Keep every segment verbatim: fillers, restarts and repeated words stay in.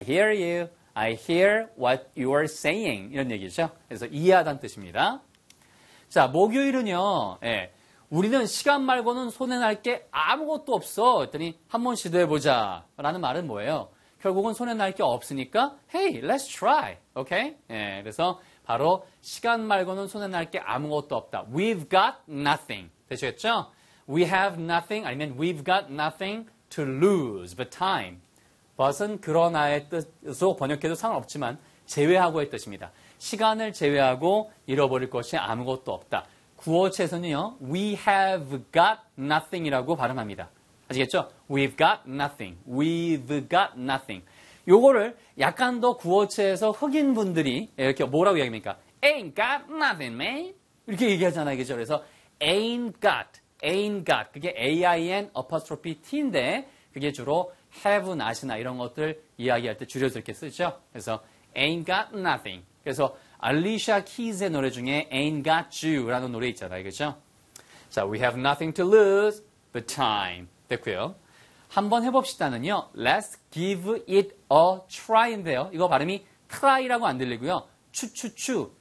I hear you. I hear what you are saying. 이런 얘기죠. 그래서 이해하다는 뜻입니다. 자, 목요일은요. 예, 우리는 시간 말고는 손에 날 게 아무것도 없어. 했더니 한번 시도해보자. 라는 말은 뭐예요? 결국은 손에 날 게 없으니까 Hey, let's try. 오케이? 예, 그래서 바로 시간 말고는 손에 날 게 아무것도 없다. We've got nothing. 되시겠죠? We have nothing 아니면 we've got nothing to lose but time. but은 그러나의 뜻으로 번역해도 상관없지만 제외하고의 뜻입니다. 시간을 제외하고 잃어버릴 것이 아무것도 없다. 구어체에서는요. We have got nothing이라고 발음합니다. 아시겠죠? We've got nothing. We've got nothing. 요거를 약간 더 구어체에서 흑인 분들이 이렇게 뭐라고 얘기합니까? Ain't got nothing, man. 이렇게 얘기하잖아요. 그죠? 그래서 ain't got, ain't got. 그게 A-I-N apostrophe T인데 그게 주로 have, not이나 이런 것들 이야기할 때 줄여서 이렇게 쓰죠. 그래서 ain't got nothing. 그래서 알리샤 키즈의 노래 중에 ain't got you라는 노래 있잖아요. 그죠? 자, we have nothing to lose but time. 됐고요. 한번 해봅시다는요. Let's give it a try인데요. 이거 발음이 try라고 안 들리고요. 추추추,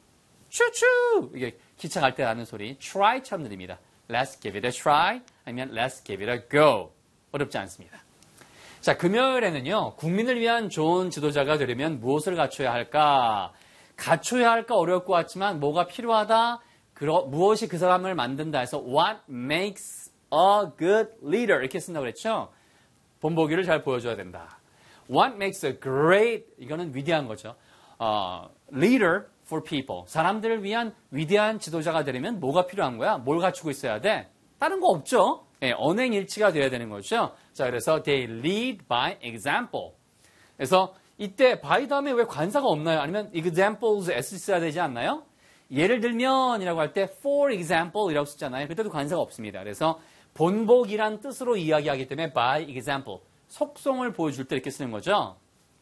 추추 이게 기차 갈 때 나는 소리 try처럼 들립니다. Let's give it a try 아니면 Let's give it a go. 어렵지 않습니다. 자, 금요일에는요. 국민을 위한 좋은 지도자가 되려면 무엇을 갖춰야 할까? 갖춰야 할까 어려울 것 같지만 뭐가 필요하다? 그러, 무엇이 그 사람을 만든다 해서 What makes a good leader 이렇게 쓴다고 그랬죠. 본보기를 잘 보여줘야 된다. What makes a great 이거는 위대한 거죠. 어, leader for people 사람들을 위한 위대한 지도자가 되려면 뭐가 필요한 거야? 뭘 갖추고 있어야 돼? 다른 거 없죠. 네, 언행일치가 돼야 되는 거죠. 자, 그래서 they lead by example. 그래서 이때 by 다음에 왜 관사가 없나요? 아니면 examples s 써야 되지 않나요? 예를 들면 이라고 할 때 for example 이라고 쓰잖아요. 그때도 관사가 없습니다. 그래서 본보기란 뜻으로 이야기하기 때문에 by example, 속성을 보여줄 때 이렇게 쓰는 거죠.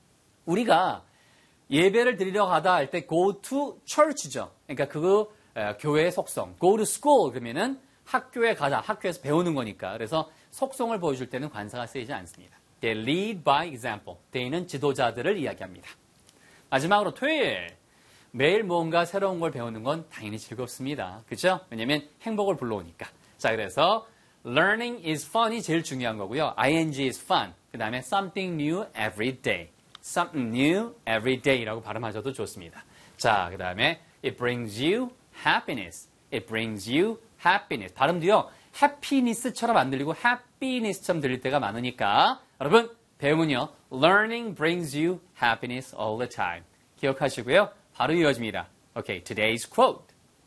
우리가 예배를 드리러 가다 할 때 go to church죠. 그러니까 그 에, 교회의 속성. go to school 그러면은 학교에 가다, 학교에서 배우는 거니까. 그래서 속성을 보여줄 때는 관사가 쓰이지 않습니다. They lead by example. they는 지도자들을 이야기합니다. 마지막으로 토요일. 매일 무언가 새로운 걸 배우는 건 당연히 즐겁습니다. 그렇죠? 왜냐면 행복을 불러오니까. 자, 그래서 learning is fun이 제일 중요한 거고요. ing is fun. 그 다음에 something new every day. something new every day라고 발음하셔도 좋습니다. 자, 그 다음에 it brings you happiness. it brings you happiness. 발음도요. happiness처럼 안 들리고 happiness처럼 들릴 때가 많으니까 여러분 배움은요. learning brings you happiness all the time. 기억하시고요. 바로 이어집니다. Okay, today's quote.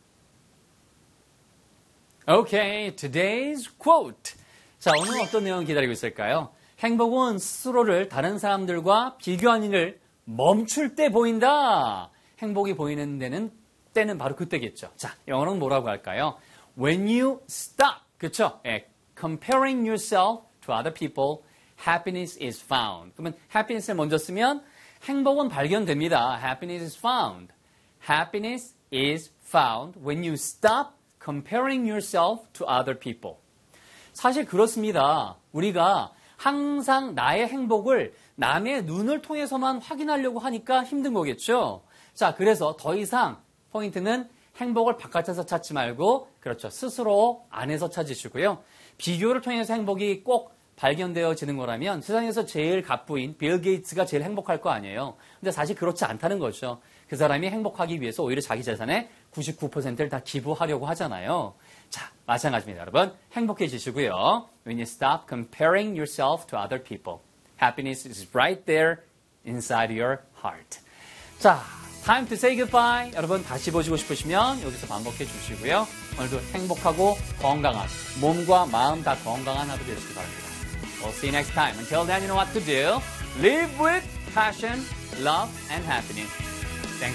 Okay, today's quote. 자, 오늘 어떤 내용 기다리고 있을까요? 행복은 스스로를 다른 사람들과 비교하는 일을 멈출 때 보인다. 행복이 보이는 데는 때는 바로 그때겠죠. 자, 영어로는 뭐라고 할까요? When you stop, 그렇죠? 예, comparing yourself to other people, happiness is found. 그러면 happiness를 먼저 쓰면 행복은 발견됩니다. Happiness is found. Happiness is found when you stop comparing yourself to other people. 사실 그렇습니다. 우리가 항상 나의 행복을 남의 눈을 통해서만 확인하려고 하니까 힘든 거겠죠. 자, 그래서 더 이상 포인트는 행복을 바깥에서 찾지 말고 그렇죠. 스스로 안에서 찾으시고요. 비교를 통해서 행복이 꼭 발견되어지는 거라면 세상에서 제일 갑부인 빌 게이츠가 제일 행복할 거 아니에요. 근데 사실 그렇지 않다는 거죠. 그 사람이 행복하기 위해서 오히려 자기 재산의 구십구 퍼센트를 다 기부하려고 하잖아요. 자, 마찬가지입니다, 여러분. 행복해지시고요. When you stop comparing yourself to other people, happiness is right there inside your heart. 자, time to say goodbye. 여러분 다시 보시고 싶으시면 여기서 반복해 주시고요. 오늘도 행복하고 건강한 몸과 마음 다 건강한 하루 되시기 바랍니다. We'll see you next time. Until then, you know what to do. Live with passion, love, and happiness.